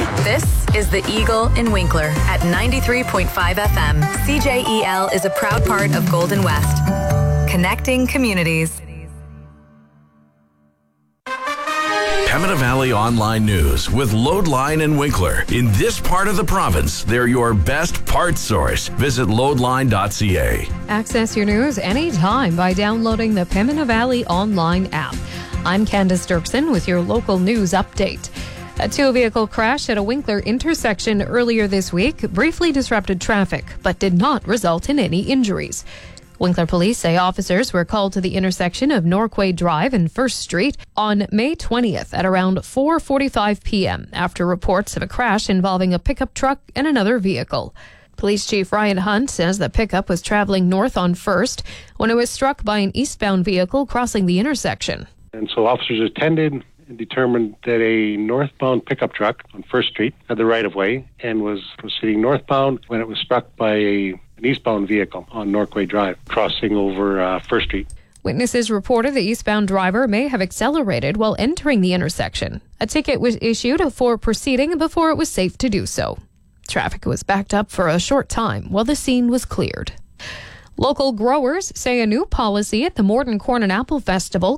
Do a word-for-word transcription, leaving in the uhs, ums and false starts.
This is The Eagle in Winkler at ninety-three point five F M. C J E L is a proud part of Golden West, connecting communities. Pembina Valley Online News with Loadline and Winkler. In this part of the province, they're your best parts source. Visit loadline dot c a. Access your news anytime by downloading the Pembina Valley Online app. I'm Candace Dirksen with your local news update. A two-vehicle crash at a Winkler intersection earlier this week briefly disrupted traffic, but did not result in any injuries. Winkler police say officers were called to the intersection of Norquay Drive and First Street on May twentieth at around four forty-five p.m. after reports of a crash involving a pickup truck and another vehicle. Police Chief Ryan Hunt says the pickup was traveling north on First when it was struck by an eastbound vehicle crossing the intersection. And so officers attended and determined that a northbound pickup truck on First Street had the right-of-way and was proceeding northbound when it was struck by a, an eastbound vehicle on Norquay Drive, crossing over uh, First Street. Witnesses reported the eastbound driver may have accelerated while entering the intersection. A ticket was issued for proceeding before it was safe to do so. Traffic was backed up for a short time while the scene was cleared. Local growers say a new policy at the Morden Corn and Apple Festival